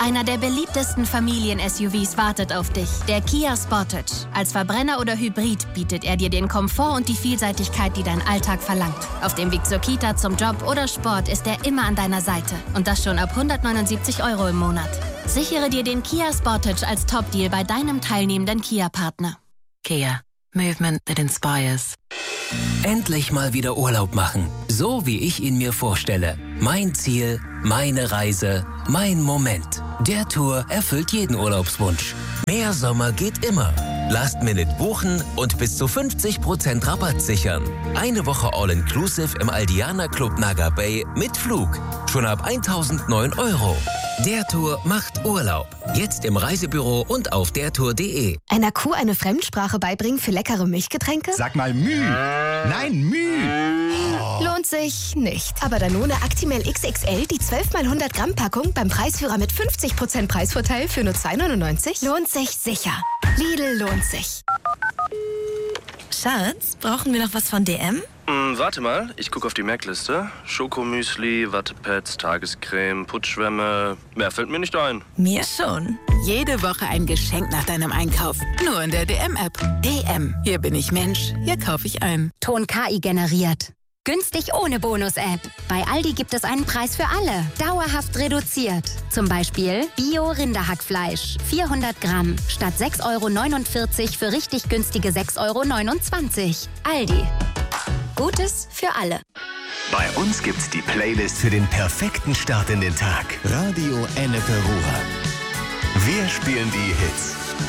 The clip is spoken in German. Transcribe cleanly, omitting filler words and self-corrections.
Einer der beliebtesten Familien-SUVs wartet auf dich, der Kia Sportage. Als Verbrenner oder Hybrid bietet er dir den Komfort und die Vielseitigkeit, die dein Alltag verlangt. Auf dem Weg zur Kita, zum Job oder Sport ist er immer an deiner Seite. Und das schon ab 179 € im Monat. Sichere dir den Kia Sportage als Top-Deal bei deinem teilnehmenden Kia-Partner. Kia. Movement that inspires. Endlich mal wieder Urlaub machen. So wie ich ihn mir vorstelle. Mein Ziel, meine Reise, mein Moment. Der Tour erfüllt jeden Urlaubswunsch. Mehr Sommer geht immer. Last-Minute buchen und bis zu 50% Rabatt sichern. Eine Woche All-Inclusive im Aldiana Club Naga Bay mit Flug. Schon ab 1.009 €. Der Tour macht Urlaub. Jetzt im Reisebüro und auf dertour.de. Einer Kuh eine Fremdsprache beibringen für leckere Milchgetränke? Sag mal Müh. Nein, Müh. Lohnt sich nicht. Aber Danone Actimel XXL, die 12 x 100 Gramm Packung beim Preisführer mit 50% Preisvorteil für nur 2,99? Lohnt sich sicher. Lidl lohnt sich. Schatz, brauchen wir noch was von DM? Warte mal, ich gucke auf die Merkliste. Schokomüsli, Wattepads, Tagescreme, Putzschwämme. Mehr fällt mir nicht ein. Mir schon. Jede Woche ein Geschenk nach deinem Einkauf. Nur in der DM-App. DM. Hier bin ich Mensch. Hier kaufe ich ein. Ton KI generiert. Günstig ohne Bonus-App. Bei Aldi gibt es einen Preis für alle. Dauerhaft reduziert. Zum Beispiel Bio-Rinderhackfleisch. 400 Gramm. Statt 6,49 € für richtig günstige 6,29 €. Aldi. Gutes für alle. Bei uns gibt's die Playlist für den perfekten Start in den Tag. Radio Ennepe Ruhr. Wir spielen die Hits.